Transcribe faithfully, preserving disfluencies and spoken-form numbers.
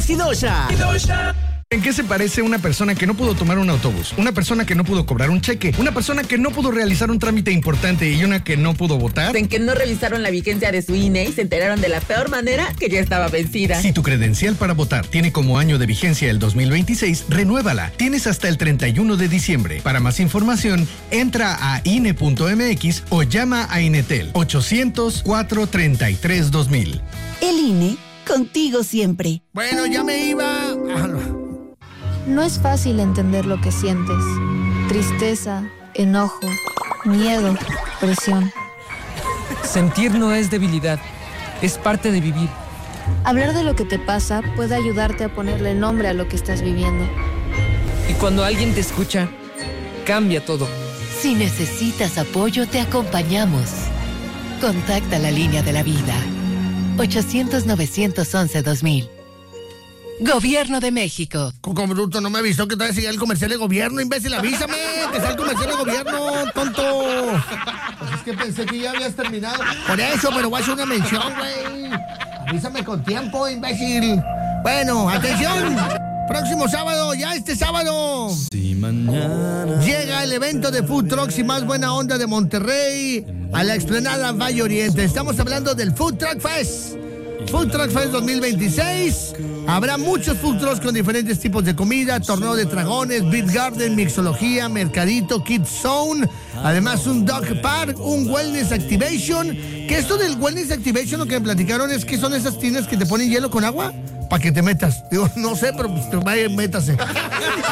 Hidosha. Hidosha. ¿En qué se parece una persona que no pudo tomar un autobús? Una persona que no pudo cobrar un cheque, una persona que no pudo realizar un trámite importante y una que no pudo votar. En que no revisaron la vigencia de su I N E y se enteraron de la peor manera que ya estaba vencida. Si tu credencial para votar tiene como año de vigencia el dos mil veintiséis, renuévala. Tienes hasta el treinta y uno de diciembre. Para más información, entra a I N E punto M X o llama a Inetel ochocientos, cuatro treinta y tres, dos mil. El I N E, contigo siempre. Bueno, ya me iba. No es fácil entender lo que sientes. Tristeza, enojo, miedo, presión. Sentir no es debilidad, es parte de vivir. Hablar de lo que te pasa puede ayudarte a ponerle nombre a lo que estás viviendo. Y cuando alguien te escucha, cambia todo. Si necesitas apoyo, te acompañamos. Contacta la línea de la vida. ochocientos, novecientos once, dos mil. Gobierno de México. Coco bruto, no me avisó que todavía sigue el comercial de gobierno, imbécil, avísame, que sea el comercial de gobierno, tonto. Pues es que pensé que ya habías terminado. Por eso, pero voy a hacer una mención, güey. Avísame con tiempo, imbécil. Bueno, atención. Próximo sábado, ya este sábado. Si mañana llega el evento de Food Trucks y más buena onda de Monterrey a la explanada Valle Oriente. Estamos hablando del Food Truck Fest. Food Truck Fest dos mil veintiséis. Habrá muchos food trucks con diferentes tipos de comida, torneo de dragones, Beat Garden, mixología, mercadito, Kids Zone, además un dog park, un wellness activation. ¿Qué esto del wellness activation lo que me platicaron es que son esas tinas que te ponen hielo con agua para que te metas? Digo, no sé, pero pues te vaya, métase.